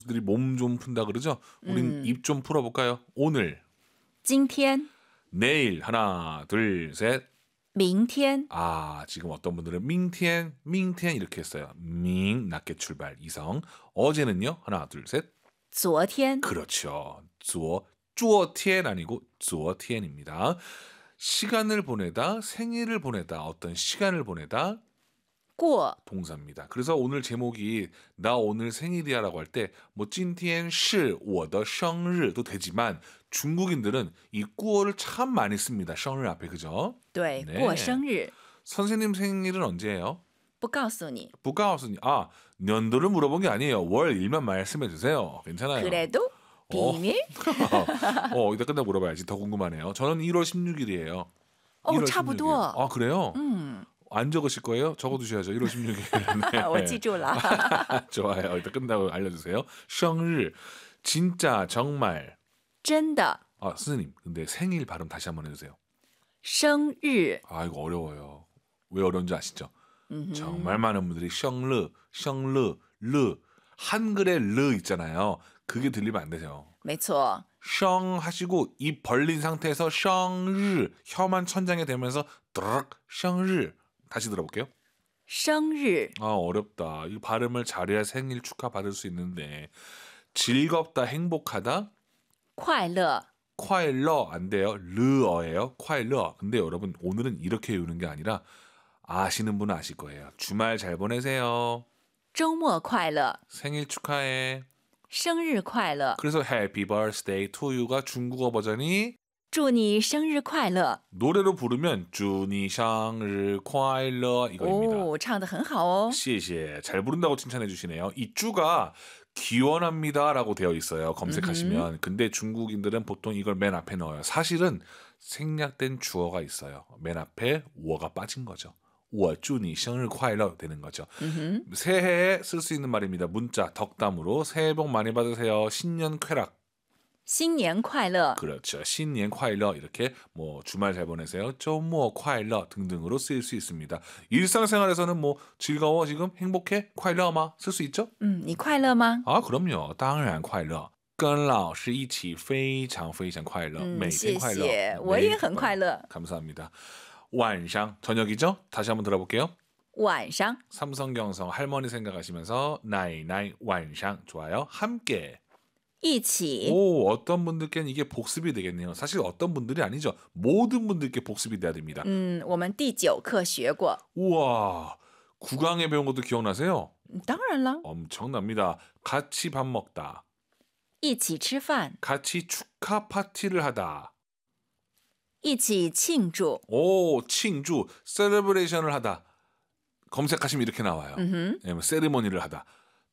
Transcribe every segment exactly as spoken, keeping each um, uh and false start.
들이 몸 좀 푼다 그러죠? 우린 음. 입 좀 풀어볼까요? 오늘, 今天 내일 하나, 둘, 셋. 明天 아, 지금 어떤 분들은 밍티엔, 밍티엔 이렇게 했어요. 밍, 낮게 출발, 이성. 어제는요? 하나, 둘, 셋. 昨天 그렇죠. 주어, 주어티엔 아니고 주어티엔입니다. 시간을 보내다, 생일을 보내다, 어떤 시간을 보내다 过 동사입니다. 그래서 오늘 제목이 나 오늘 생일이야라고 할 때 뭐 찐티엔 시我的生日도 되지만 중국인들은 이 꾸어를 참 많이 씁니다. 生日 앞에 그죠? 对 네. 过生日 선생님 생일은 언제예요? 不告诉你 부가우스니 아 년도를 물어본 게 아니에요. 월 일만 말씀해 주세요. 괜찮아요. 그래도 비밀? 어, 이따 끝나고 물어봐야지. 더 궁금하네요. 저는 일월 십육일이에요. 어, 差不多 아, 그래요? 음. 안 적으실 거예요? 적어두셔야죠. 일월 십육일. 네. 我记住了 좋아요. 이따 끝나고 알려주세요. 生日 진짜 정말. 真的 아, 선생님 근데 생일 발음 다시 한번 해주세요. 生日 아, 이거 어려워요. 왜 어려운지 아시죠? 음흠. 정말 많은 분들이 生日, 生日, 르 한글에 르 있잖아요. 그게 들리면 안 되죠. 没错 성 하시고 입 벌린 상태에서 生日 혀만 천장에 대면서 드럭 生日 다시 들어볼게요. 生日 아, 어렵다. 이 발음을 잘해야 생일 축하 받을 수 있는데 즐겁다, 행복하다, 快乐 콰일러 안 돼요. 르어예요. 콰일러. 근데 여러분 오늘은 이렇게 외우는 게 아니라 아시는 분은 아실 거예요. 주말 잘 보내세요. 周末快乐 생일 축하해. 生日快乐 그래서 Happy Birthday to you가 중국어 버전이 祝你生日快乐 노래로 부르면 주니 생일 快乐 이거입니다. 哦唱得很好哦 시시해. 잘 부른다고 칭찬해 주시네요. 이 쭈가 기원합니다라고 되어 있어요. 검색하시면. 근데 중국인들은 보통 이걸 맨 앞에 넣어요. 사실은 생략된 주어가 있어요. 맨 앞에 워가 빠진 거죠. 我祝你生日快乐 되는 거죠. 음흠. 새해에 쓸 수 있는 말입니다. 문자 덕담으로 새해 복 많이 받으세요. 신년 쾌락. 新年快乐 그렇죠. 신년 快乐 이렇게 뭐 주말 잘 보내세요. 周末快乐 등등으로 쓰일 수 있습니다. 일상생활에서는 뭐 즐거워 지금 행복해 快乐吗 쓸 수 있죠? 嗯你快乐吗 아, 그럼요. 当然快乐跟老师一起非常非常快乐嗯每天快乐谢谢我也很快乐 감사합니다. 晚上 저녁이죠? 다시 한번 들어볼게요. 晚上 삼성경성 할머니 생각하시면서 나이 나이 晚上 좋아요. 함께 一起 오, 어떤 분들께는 이게 복습이 되겠네요. 사실 어떤 분들이 아니죠. 모든 분들께 복습이 돼야 됩니다. 嗯我们第九课学过 우와, 구강에 배운 것도 기억나세요? 当然了 엄청납니다. 같이 밥 먹다. 一起吃饭 같이 축하 파티를 하다. 一起庆祝 오, 칭주, 셀러브레이션을 하다. 검색하시면 이렇게 나와요. 음흠. 네, 세리머니를 하다.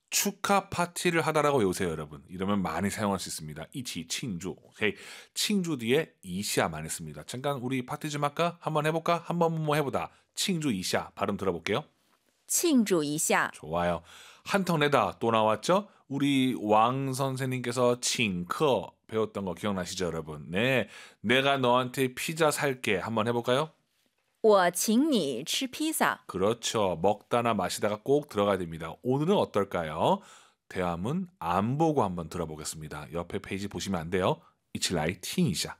축하 파티를 하다라고 외우세요, 여러분. 이러면 많이 사용할 수 있습니다. 이치 칭주. 오케이. 칭주 뒤에 이시아 많이 씁니다. 잠깐 우리 파티 좀 할까? 한번 해볼까? 한번 뭐 해보다. 칭주 이시아 발음 들어볼게요. 庆祝一下 좋아요. 한턱 내다 또 나왔죠? 우리 왕 선생님께서 칭커 배웠던 거 기억나시죠, 여러분? 네, 내가 너한테 피자 살게. 한번 해볼까요? 我请你吃披萨 그렇죠. 먹다나 마시다가 꼭 들어가야 됩니다. 오늘은 어떨까요? 대화문 안 보고 한번 들어보겠습니다. 옆에 페이지 보시면 안 돼요. 이치라이 팅이샤.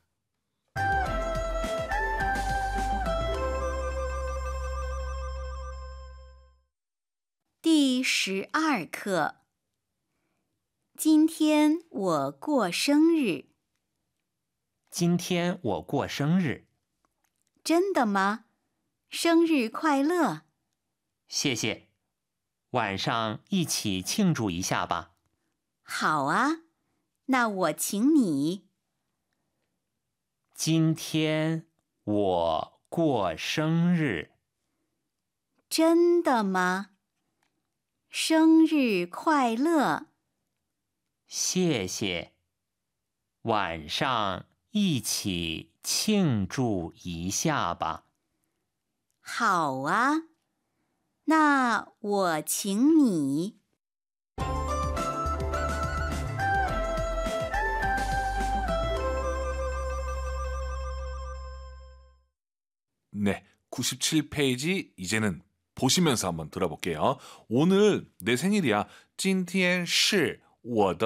第十二课。今天我过生日， 今天我过生日， 真的吗？生日快乐！ 谢谢。晚上一起庆祝一下吧。 好啊，那我请你。 今天我过生日， 真的吗？生日快乐！ 谢谢。晚上一起庆祝一下吧。 好啊，那我请你。 네, 구십칠 페이지 이제는 보시면서 한번 들어볼게요. 오늘 내 생일이야. 今天是我的